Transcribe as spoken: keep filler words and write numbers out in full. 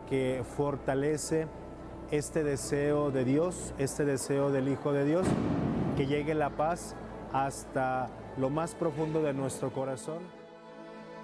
que fortalece este deseo de Dios, este deseo del Hijo de Dios, que llegue la paz hasta lo más profundo de nuestro corazón.